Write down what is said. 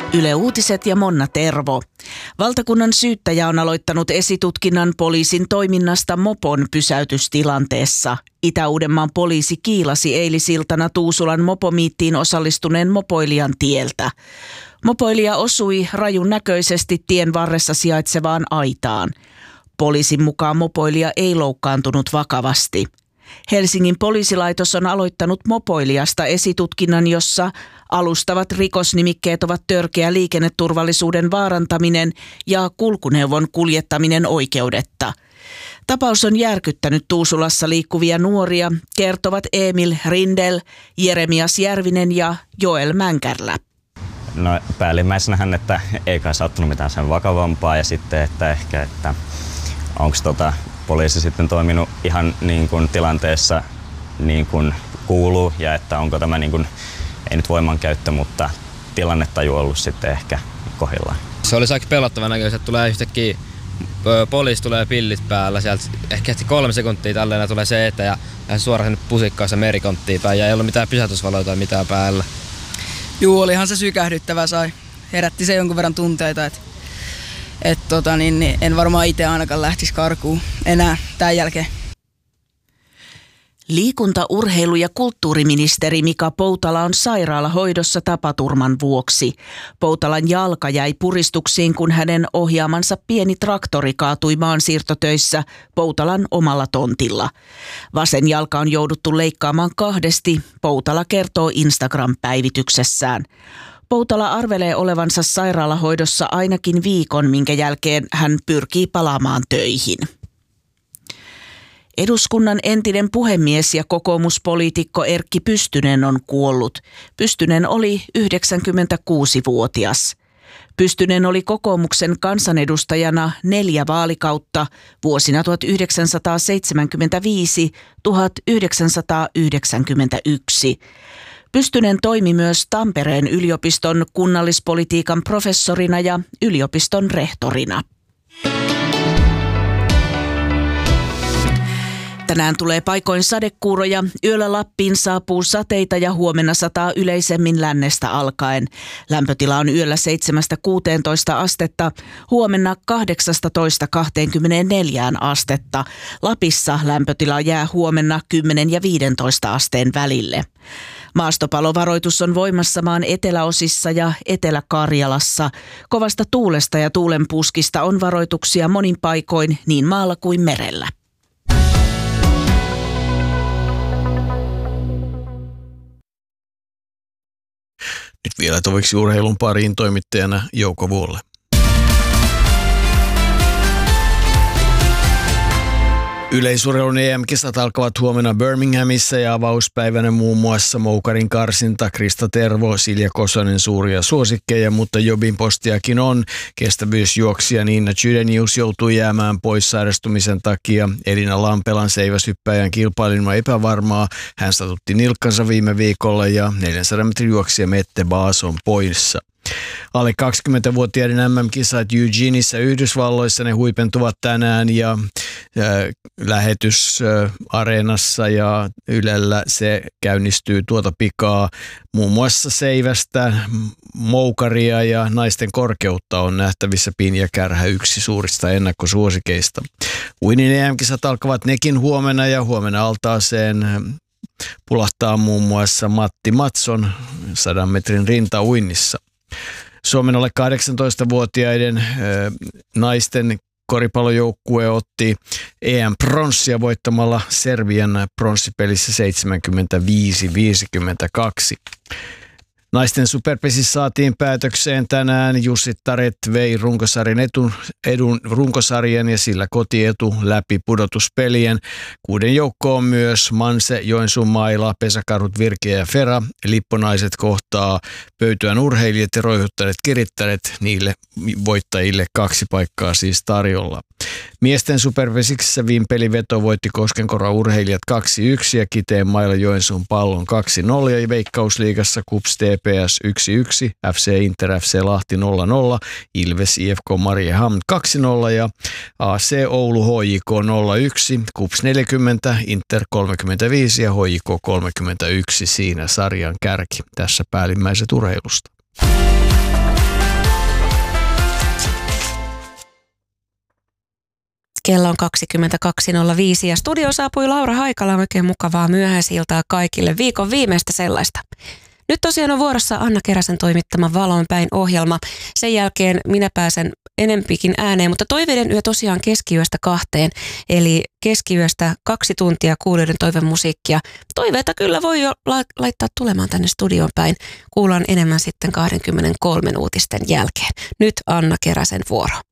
Yle Uutiset ja Monna Tervo. Valtakunnan syyttäjä on aloittanut esitutkinnan poliisin toiminnasta mopon pysäytystilanteessa. Itä-Uudenmaan poliisi kiilasi eilisiltana Tuusulan mopomiittiin osallistuneen mopoilijan tieltä. Mopoilija osui rajun näköisesti tien varressa sijaitsevaan aitaan. Poliisin mukaan mopoilija ei loukkaantunut vakavasti. Helsingin poliisilaitos on aloittanut mopoilijasta esitutkinnan, jossa alustavat rikosnimikkeet ovat törkeä liikenneturvallisuuden vaarantaminen ja kulkuneuvon kuljettaminen oikeudetta. Tapaus on järkyttänyt Tuusulassa liikkuvia nuoria, kertovat Emil Rindel, Jeremias Järvinen ja Joel Mänkärlä. No päällimmäisenähän, että ei kai sattunut mitään sen vakavampaa ja sitten, että onko poliisi sitten toiminut ihan niin kuin tilanteessa niin kuin kuuluu ja että onko tämä niin kuin, ei nyt voimankäyttö, mutta tilannetaju ollut sitten ehkä kohdillaan. Se olisi aika pelottava näköistä, että tulee yhtäkkiä poliisi tulee pillit päällä, sieltä ehkä 3 sekuntia tälleen tulee se eteen ja suoraan sinne pusikkaansa merikonttiin päin ja ei ollut mitään pysäytysvaloja tai mitään päällä. Juu, olihan se sykähdyttävä, herätti se jonkun verran tunteita, että en varmaan itse ainakaan lähtisi karkuun enää tämän jälkeen. Liikunta-, urheilu- ja kulttuuriministeri Mika Poutala on sairaalahoidossa tapaturman vuoksi. Poutalan jalka jäi puristuksiin, kun hänen ohjaamansa pieni traktori kaatui maansiirtotöissä Poutalan omalla tontilla. Vasen jalka on jouduttu leikkaamaan 2, Poutala kertoo Instagram-päivityksessään. Poutala arvelee olevansa sairaalahoidossa ainakin viikon, minkä jälkeen hän pyrkii palaamaan töihin. Eduskunnan entinen puhemies ja kokoomuspoliitikko Erkki Pystynen on kuollut. Pystynen oli 96-vuotias. Pystynen oli kokoomuksen kansanedustajana 4 vaalikautta vuosina 1975–1991. Pystynen toimi myös Tampereen yliopiston kunnallispolitiikan professorina ja yliopiston rehtorina. Tänään tulee paikoin sadekuuroja, yöllä Lappiin saapuu sateita ja huomenna sataa yleisemmin lännestä alkaen. Lämpötila on yöllä 7–16 astetta, huomenna 18–24 astetta. Lapissa lämpötila jää huomenna 10 ja 15 asteen välille. Maastopalovaroitus on voimassa maan eteläosissa ja Etelä-Karjalassa. Kovasta tuulesta ja tuulenpuskista on varoituksia monin paikoin niin maalla kuin merellä. Nyt vielä toviksi urheilun pariin toimittajana Jouko Vuolle. Yleisurheilun EM-kisat alkavat huomenna Birminghamissa ja avauspäivänä muun muassa Moukarin karsinta, Krista Tervo, Silja Kosonen suuria suosikkeja, mutta jobin postiakin on. Kestävyysjuoksija Niina Chydenius joutui jäämään pois sairastumisen takia. Elina Lampelan seiväshyppäjän kilpailun epävarmaa. Hän satutti nilkkansa viime viikolla ja 400 metrin juoksija Mette Baas on poissa. Alle 20-vuotiaiden MM-kisat Eugeneissa Yhdysvalloissa, ne huipentuvat tänään ja lähetys Areenassa ja Ylellä se käynnistyy tuota pikaa. Muun muassa seivästä, moukaria ja naisten korkeutta on nähtävissä Pinja Kärhä, yksi suurista ennakkosuosikeista. Uinin EM-kisat alkavat nekin huomenna ja huomenna altaaseen pulahtaa muun muassa Matti Matson 100 metrin rintauinnissa. Suomen alle 18-vuotiaiden naisten koripallojoukkue otti EM-pronssia voittamalla Serbian pronssipelissä 75-52. Naisten superpesissä saatiin päätökseen tänään. Jussi Taret vei runkosarjan ja sillä kotietu läpi pudotuspelien. 6 joukko on myös Manse, Joensuun Maila, Pesäkarhut, Virkeä ja Fera. Lipponaiset kohtaa Pöytyän urheilijat ja Roihuttaneet kirittäneet. Niille voittajille 2 paikkaa siis tarjolla. Miesten superpesiksessä viimpeliveto voitti Koskenkorvan urheilijat 2-1 ja Kiteen Maila Joensuun Pallon 2-0 ja Veikkausliigassa KuPS TPS 1-1, FC Inter FC Lahti 0-0, Ilves IFK Mariehamn 2-0 ja AC Oulu HJK 0-1, KuPS 40, Inter 35 ja HJK 31 siinä sarjan kärki. Tässä päällimmäiset urheilusta. Kello on 22.05 ja studio saapui Laura Haikala. Oikein mukavaa myöhäisiltaa kaikille, viikon viimeistä sellaista. Nyt tosiaan on vuorossa Anna Keräsen toimittama Valon päin -ohjelma. Sen jälkeen minä pääsen enempikin ääneen, mutta toiveiden yö tosiaan keskiyöstä 2:00. Eli keskiyöstä 2 tuntia kuulijoiden toivemusiikkia. Toiveita kyllä voi jo laittaa tulemaan tänne studioon päin. Kuullaan enemmän sitten 23 uutisten jälkeen. Nyt Anna Keräsen vuoro.